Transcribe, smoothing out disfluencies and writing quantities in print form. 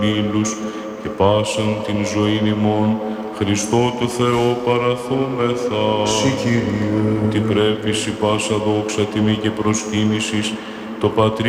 ήλους και πάσαν την ζωήν ημών, Χριστό του Θεό παραθούμεθα. Συ Κύριε. Τι πρέπει σοι πάσα δόξα, τιμή και προσκύνησης, το Πατρί